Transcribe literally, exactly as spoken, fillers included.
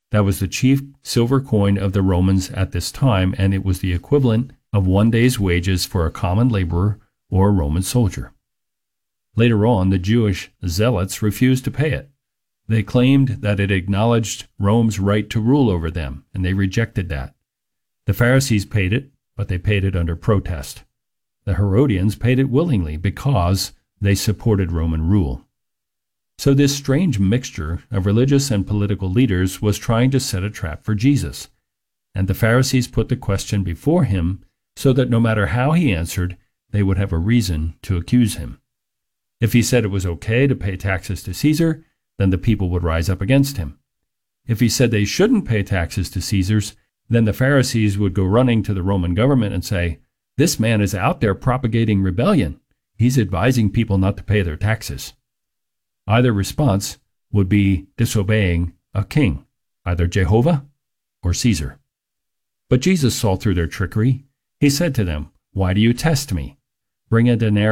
That was the chief silver coin of the Romans at this time, and it was the equivalent of one day's wages for a common laborer or a Roman soldier. Later on, the Jewish zealots refused to pay it. They claimed that it acknowledged Rome's right to rule over them, and they rejected that. The Pharisees paid it, but they paid it under protest. The Herodians paid it willingly because they supported Roman rule. So this strange mixture of religious and political leaders was trying to set a trap for Jesus. And the Pharisees put the question before him so that no matter how he answered, they would have a reason to accuse him. If he said it was okay to pay taxes to Caesar, then the people would rise up against him. If he said they shouldn't pay taxes to Caesars, then the Pharisees would go running to the Roman government and say, "This man is out there propagating rebellion. He's advising people not to pay their taxes." Either response would be disobeying a king, either Jehovah or Caesar. But Jesus saw through their trickery. He said to them, "Why do you test me? Bring a denarius